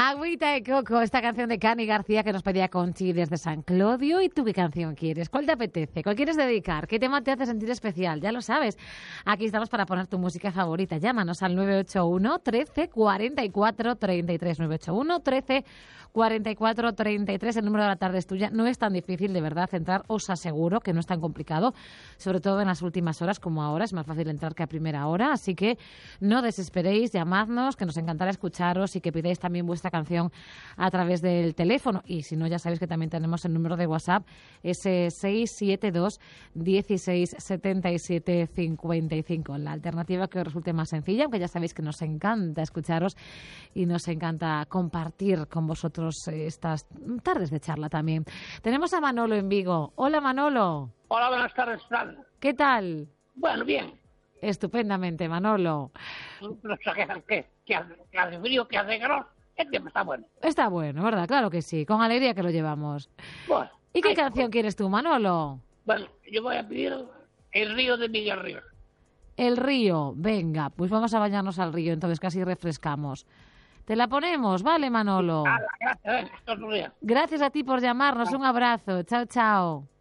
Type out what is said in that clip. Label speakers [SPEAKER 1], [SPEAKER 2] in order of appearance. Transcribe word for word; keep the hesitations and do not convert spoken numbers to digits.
[SPEAKER 1] Agüita de coco, esta canción de Cani García que nos pedía Conchi desde San Clodio. ¿Y tú qué canción quieres? ¿Cuál te apetece? ¿Cuál quieres dedicar? ¿Qué tema te hace sentir especial? Ya lo sabes. Aquí estamos para poner tu música favorita. Llámanos al nueve ocho uno, trece, cuarenta y cuatro, treinta y tres. nueve ocho uno, trece, cuarenta y cuatro, treinta y tres. El número de la tarde es tuya. No es tan difícil, de verdad, entrar. Os aseguro que no es tan complicado. Sobre todo en las últimas horas como ahora. Es más fácil entrar que a primera hora. Así que no desesperéis, llamadnos, que nos encantará escucharos y que pidáis también vuestra canción a través del teléfono. Y si no, ya sabéis que también tenemos el número de WhatsApp, ese seis siete dos, dieciséis, setenta y siete, cincuenta y cinco. La alternativa que os resulte más sencilla, aunque ya sabéis que nos encanta escucharos y nos encanta compartir con vosotros estas tardes de charla también. Tenemos a Manolo en Vigo. Hola, Manolo.
[SPEAKER 2] Hola, buenas tardes, Fran.
[SPEAKER 1] ¿Qué tal?
[SPEAKER 2] Bueno, bien.
[SPEAKER 1] Estupendamente, Manolo.
[SPEAKER 2] No se quejan que, que, hace, que hace frío, que hace calor. El tiempo está bueno.
[SPEAKER 1] Está bueno, ¿verdad? Claro que sí. Con alegría que lo llevamos.
[SPEAKER 2] Bueno,
[SPEAKER 1] ¿Y qué
[SPEAKER 2] ay,
[SPEAKER 1] canción
[SPEAKER 2] pues,
[SPEAKER 1] quieres tú, Manolo?
[SPEAKER 2] Bueno, yo voy a pedir El río de Miguel Ríos.
[SPEAKER 1] El río. Venga, pues vamos a bañarnos al río, entonces casi refrescamos. Te la ponemos, ¿vale, Manolo?
[SPEAKER 2] Ah, gracias, eh, esto es un día.
[SPEAKER 1] Gracias a ti por llamarnos. Un abrazo. Chao, chao.